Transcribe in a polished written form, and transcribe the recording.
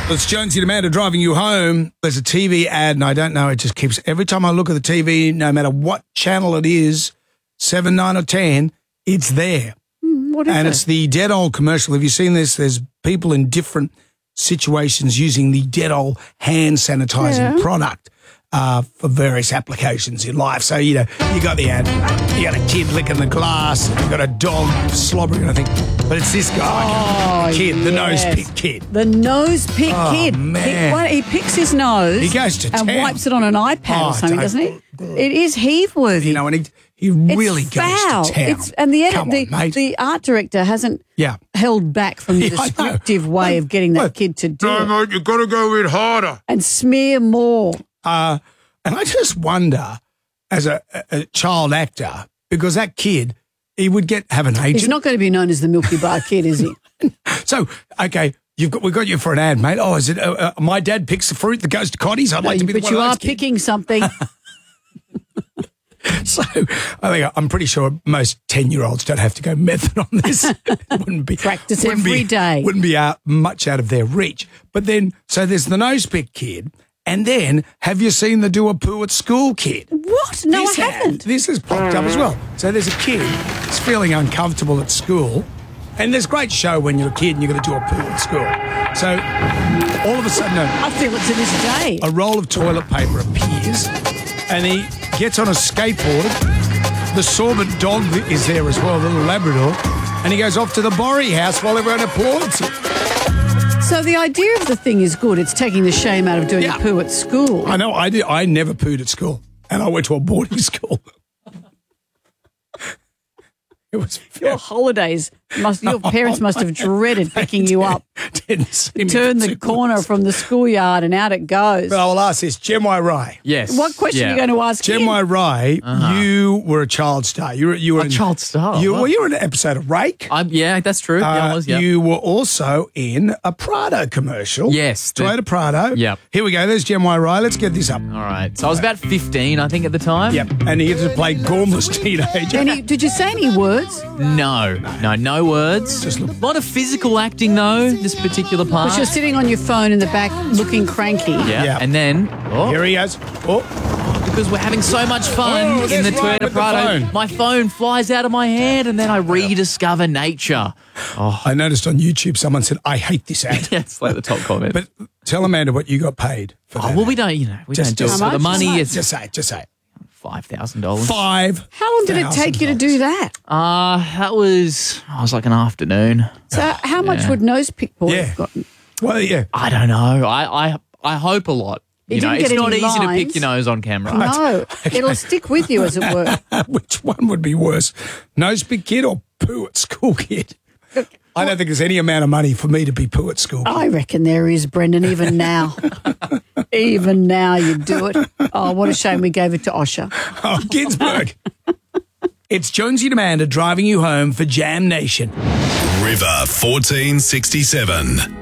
It's Jonesy and Amanda driving you home. There's a TV ad, and I don't know, it just keeps, every time I look at the TV, no matter what channel it is, 7, 9 or 10, it's there. What is and it? it's the Dettol commercial. Have you seen this? There's people in different situations using the Dettol hand sanitizing product for various applications in life. So, you know, you got the ad, you got a kid licking the glass, you got a dog slobbering, I think. But it's this guy, the nose pick kid. The nose pick kid. Man. He picks his nose. He goes to and town. wipes it on an iPad or something, doesn't he? It is heave-worthy. You know, and he really it's goes foul. to town. And Come on, mate. the art director hasn't Yeah. held back from the Yeah, I know. descriptive way of getting that kid to do it. mate, you got to go in harder. And smear more. And I just wonder, as a child actor, because that kid, he would have an agent. He's not going to be known as the Milky Bar Kid, is he? So, okay, we got you for an ad, mate. Oh, is it my dad picks the fruit that goes to Cotties? I'd like to be the But one you of are those kids. picking something. So, I'm pretty sure most 10-year-olds don't have to go method on this. It wouldn't be Practice every day. Wouldn't be much out of their reach. But then, so there's the nose pick kid, and then have you seen the do a poo at school kid? What? No, I haven't. This has popped up as well. So there's a kid that's feeling uncomfortable at school, and there's a great show when you're a kid and you're going to do a poo at school. So all of a sudden, I feel it to this day. a roll of toilet paper appears, and he gets on a skateboard. The sorbent dog is there as well, the little Labrador, and he goes off to the Borrie house while everyone applauds him. So the idea of the thing is good. It's taking the shame out of doing a poo at school. I know, I did. I never pooed at school, and I went to a boarding school. It was Your holidays your parents must have dreaded picking you up. Didn't see me Turn for the 2 corner months. from the schoolyard and out it goes. But I will ask this, Gemwai Rai. Yes. What question are you going to ask him? Gemwai Rai, you were a child star. You were A child star? You What? were in an episode of Rake. Yeah, that's true. Yeah, I was, yeah. You were also in a Prado commercial. Yes. Toyota Prado. Yep. Here we go. There's Gemwai Rai. Let's get this up. All right. So I was about 15, I think, at the time. Yep. And he had to play Gormless teenager. Did you say any words? No words. Just look- A lot of physical acting, though, this particular part. But you're sitting on your phone in the back looking cranky. Yeah. Yeah. And then, Here he goes. Oh, because we're having so much fun Oh, in the that's right, Toyota with the Prado, phone. my phone flies out of my hand and then I rediscover nature. I noticed on YouTube someone said, I hate this ad. Yeah, it's like the top comment. But tell Amanda what you got paid for that. well, we don't, we don't do it just- for the money. It's Just say it. Just say it. $5,000. How long did it take you to do that? That was, I was like an afternoon. So how much would Nose Pick Boy Yeah. have gotten? Well, yeah. I don't know. I hope a lot. You You know, didn't it's get not any easy to lines? pick your nose on camera. No, it'll stick with you, as it were. Which one would be worse? Nose big kid or poo at school kid? I don't think there's any amount of money for me to be poo at school kid. I reckon there is, Brendan, even now. Even now you'd do it. Oh, what a shame we gave it to Osher. Oh, Ginsburg. It's Jonesy and Amanda driving you home for Jam Nation. River 1467.